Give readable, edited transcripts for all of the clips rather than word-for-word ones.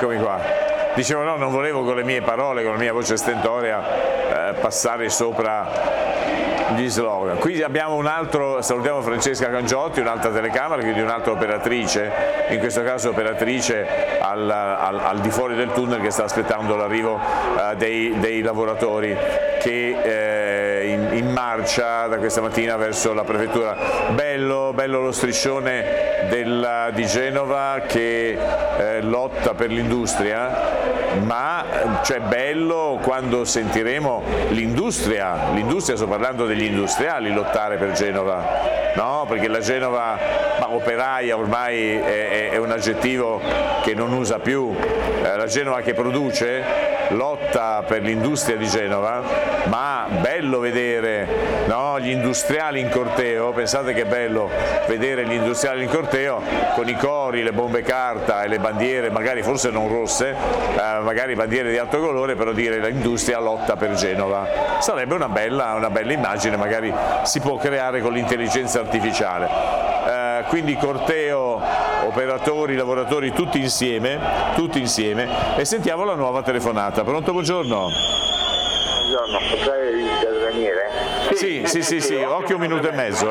eccomi qua. Dicevo no, non volevo con le mie parole, con la mia voce stentorea passare sopra gli slogan. Qui abbiamo un altro, salutiamo Francesca Cangiotti, un'altra telecamera, quindi un'altra operatrice, in questo caso operatrice al di fuori del tunnel, che sta aspettando l'arrivo dei lavoratori che in marcia da questa mattina verso la prefettura. Bello lo striscione di Genova che lotta per l'industria, ma cioè bello quando sentiremo l'industria, sto parlando degli industriali, lottare per Genova, no? Perché la Genova operaia ormai è un aggettivo che non usa più, la Genova che produce lotta per l'industria di Genova, ma bello vedere, no, gli industriali in corteo. Pensate che bello vedere gli industriali in corteo con i cori, le bombe carta e le bandiere, magari forse non rosse, magari bandiere di alto colore, però dire l'industria lotta per Genova. Sarebbe una bella immagine, magari si può creare con l'intelligenza artificiale. Quindi corteo, operatori, lavoratori tutti insieme, e sentiamo la nuova telefonata. Pronto, buongiorno. Buongiorno, potrei intervenire? Sì, occhio, 1 minuto e mezzo.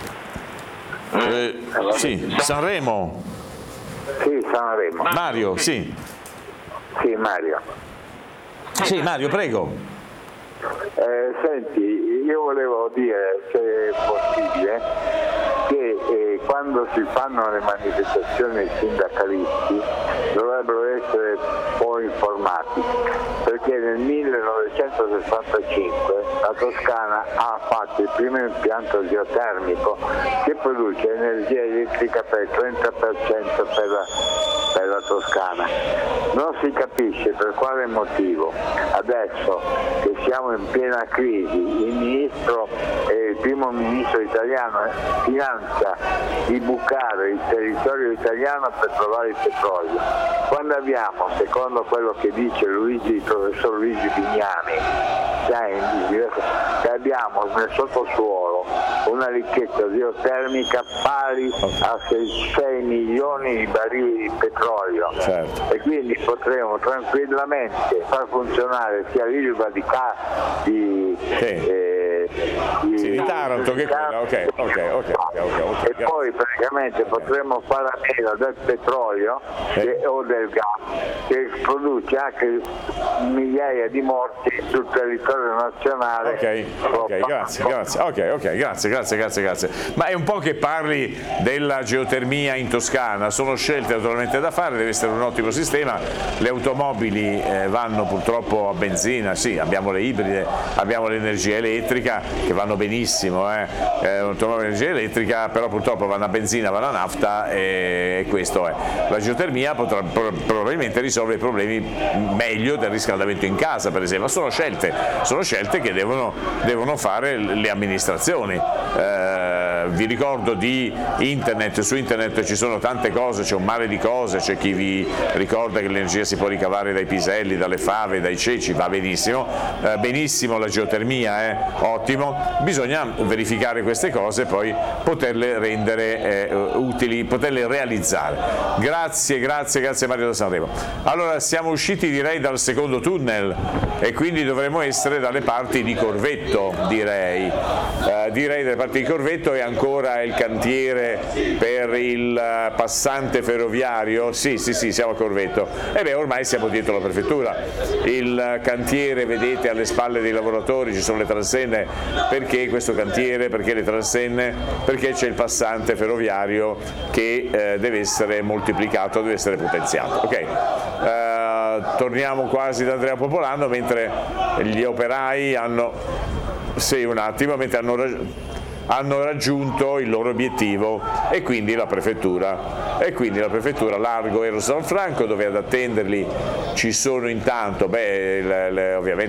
Sì, Sanremo. Sì, Sanremo. Mario, sì. Sì, Mario. Sì, Mario, prego. Senti, io volevo dire, se è possibile, che quando si fanno le manifestazioni dei sindacalisti dovrebbero essere poi informati, perché nel 1965 la Toscana ha fatto il primo impianto geotermico che produce energia elettrica per il 30% per la Toscana. Non si capisce per quale motivo adesso che siamo in piena crisi il primo ministro italiano finanzia di bucare il territorio italiano per trovare il petrolio, quando abbiamo, secondo quello che dice il professor Luigi Bignami, che abbiamo nel sottosuolo una ricchezza geotermica pari a 6 milioni di barili di petrolio, certo. E quindi potremo tranquillamente far funzionare sia l'Ilva di Taranto che quella, ok. E poi praticamente potremmo fare a meno del petrolio o del gas, che produce anche migliaia di morti sul territorio nazionale. Grazie. Ma è un po' che parli della geotermia in Toscana, sono scelte naturalmente da fare, deve essere un ottimo sistema. Le automobili vanno purtroppo a benzina, sì, abbiamo le ibride, abbiamo l'energia elettrica che vanno benissimo, l'automobile energia elettrica, però purtroppo vanno a benzina, vanno a nafta, e questo è. La geotermia potrà probabilmente risolvere i problemi meglio del riscaldamento in casa, per esempio. Sono scelte che devono fare le amministrazioni. Vi ricordo di internet, su internet ci sono tante cose, c'è un mare di cose, c'è chi vi ricorda che l'energia si può ricavare dai piselli, dalle fave, dai ceci, va benissimo, benissimo la geotermia, ottimo, bisogna verificare queste cose e poi poterle rendere utili, poterle realizzare. Grazie Mario da Sanremo. Allora siamo usciti direi dal secondo tunnel e quindi dovremo essere dalle parti di Corvetto, direi dalle parti di Corvetto. E ancora il cantiere per il passante ferroviario, sì siamo a Corvetto, ormai siamo dietro la prefettura. Il cantiere, vedete alle spalle dei lavoratori ci sono le transenne. Perché questo cantiere? Perché le transenne? Perché c'è il passante ferroviario che deve essere moltiplicato, deve essere potenziato. Torniamo quasi da Andrea Popolano, mentre gli operai hanno raggiunto il loro obiettivo e quindi la prefettura largo Eros San Franco, dove ad attenderli ci sono intanto ovviamente